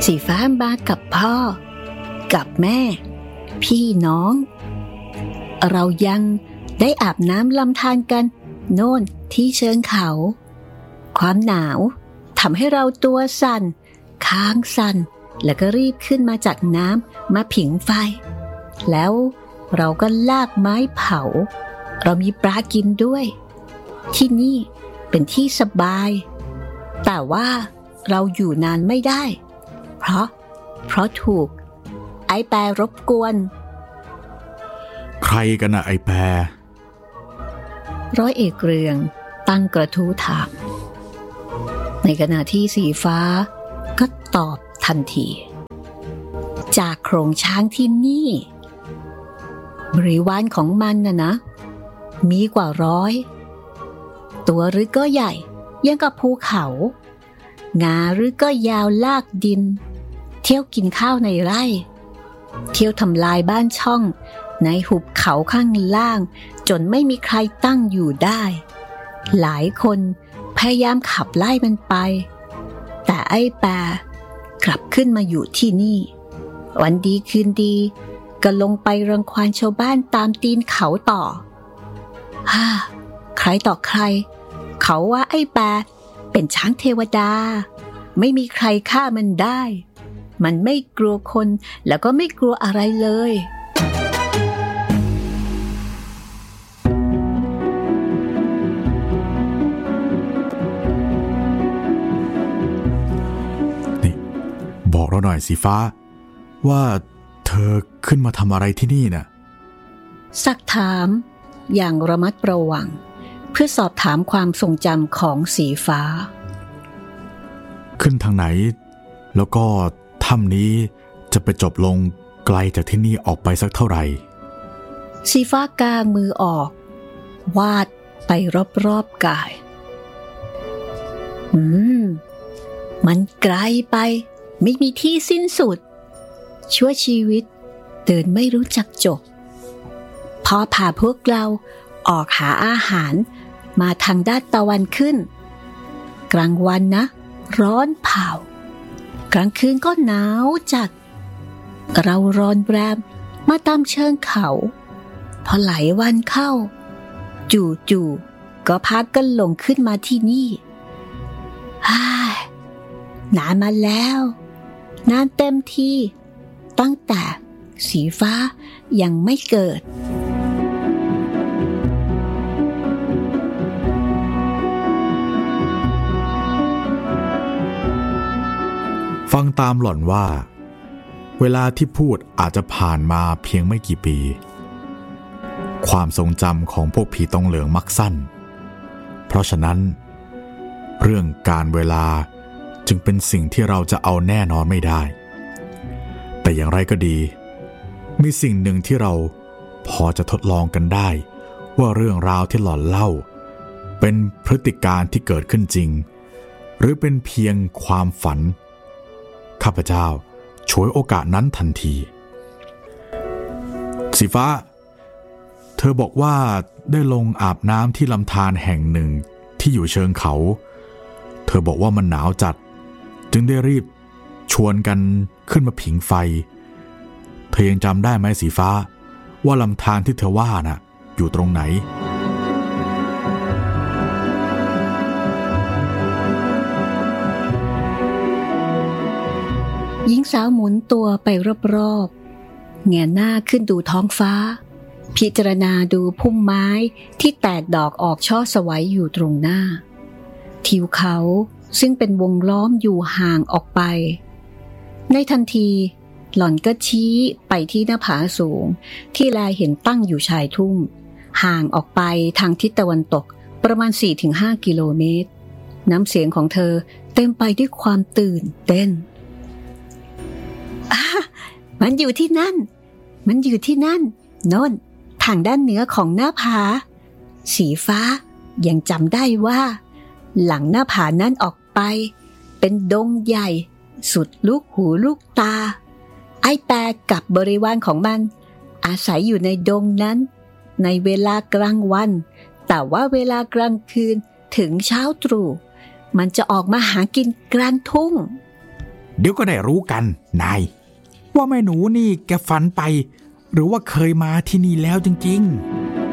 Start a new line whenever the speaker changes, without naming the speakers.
สีฟ้ามากับพ่อกับแม่พี่น้องเรายังได้อาบน้ำลำธารกันโน่นที่เชิงเขาความหนาวทำให้เราตัวสั่นค้างสั่นแล้วก็รีบขึ้นมาจากน้ำมาผิงไฟแล้วเราก็ลากไม้เผาเรามีปลากินด้วยที่นี่เป็นที่สบายแต่ว่าเราอยู่นานไม่ได้เพราะถูกไอ้แปรรบกวน
ใครกันนะไอ้แปร
ร้อยเอกเรืองตั้งกระทู้ถามในขณะที่สีฟ้าก็ตอบทันทีจากโครงช้างที่นี่บริวารของมันนะมีกว่า100ตัวหรือก็ใหญ่ยังกับภูเขางาหรือก็ยาวลากดินเที่ยวกินข้าวในไร่เที่ยวทำลายบ้านช่องในหุบเขาข้างล่างจนไม่มีใครตั้งอยู่ได้หลายคนพยายามขับไล่มันไปแต่ไอ้แปรกลับขึ้นมาอยู่ที่นี่วันดีคืนดีก็ลงไปรังควานชาวบ้านตามตีนเขาต่อใครต่อใครเขาว่าไอ้แปรเป็นช้างเทวดาไม่มีใครฆ่ามันได้มันไม่กลัวคนแล้วก็ไม่กลัวอะไรเลย
นี่บอกเราหน่อยสีฟ้าว่าเธอขึ้นมาทำอะไรที่นี่น่ะ
ซักถามอย่างระมัดระวังเพื่อสอบถามความทรงจำของสีฟ้า
ขึ้นทางไหนแล้วก็ถ้ำนี้จะไปจบลงไกลจากที่นี่ออกไปสักเท่าไหร่
สีฟ้ากางมือออกวาดไปรอบๆกายมันไกลไปไม่มีที่สิ้นสุดชั่วชีวิตเดินไม่รู้จักจบพอพาพวกเราออกหาอาหารมาทางด้านตะวันขึ้นกลางวันนะร้อนเผากลางคืนก็หนาวจัดเราร้อนแรมมาตามเชิงเขาพอหลายวันเข้าจู่ๆก็พากันลงขึ้นมาที่นี่นานมาแล้วนานเต็มที่ตั้งแต่สีฟ้ายังไม่เกิด
ฟังตามหล่อนว่าเวลาที่พูดอาจจะผ่านมาเพียงไม่กี่ปีความทรงจำของพวกผีตองเหลืองมักสั้นเพราะฉะนั้นเรื่องการเวลาจึงเป็นสิ่งที่เราจะเอาแน่นอนไม่ได้แต่อย่างไรก็ดีมีสิ่งหนึ่งที่เราพอจะทดลองกันได้ว่าเรื่องราวที่หล่อนเล่าเป็นพฤติการที่เกิดขึ้นจริงหรือเป็นเพียงความฝันข้าพเจ้าฉวยโอกาสนั้นทันทีสีฟ้าเธอบอกว่าได้ลงอาบน้ำที่ลำธารแห่งหนึ่งที่อยู่เชิงเขาเธอบอกว่ามันหนาวจัดจึงได้รีบชวนกันขึ้นมาผิงไฟเธอยังจำได้ไหมสีฟ้าว่าลำธารที่เธอว่าน่ะอยู่ตรงไหน
หญิงสาวหมุนตัวไปรอบๆแงนหน้าขึ้นดูท้องฟ้าพิจารณาดูพุ่มไม้ที่แตกดอกออกช่อสวัยอยู่ตรงหน้าทิวเขาซึ่งเป็นวงล้อมอยู่ห่างออกไปในทันทีหล่อนก็ชี้ไปที่หน้าผาสูงที่แลเห็นตั้งอยู่ชายทุ่งห่างออกไปทางทิศตะวันตกประมาณ 4-5 กิโลเมตรน้ำเสียงของเธอเต็มไปด้วยความตื่นเต้นมันอยู่ที่นั่นโน่นทางด้านเหนือของหน้าผาสีฟ้ายังจำได้ว่าหลังหน้าผานั้นออกไปเป็นดงใหญ่สุดลูกหูลูกตาไอ้แปรกับบริวารของมันอาศัยอยู่ในดงนั้นในเวลากลางวันแต่ว่าเวลากลางคืนถึงเช้าตรู่มันจะออกมาหากินกลางทุ่ง
เดี๋ยวก็ได้รู้กันนายว่าแม่หนูนี่แกฝันไปหรือว่าเคยมาที่นี่แล้วจริงๆ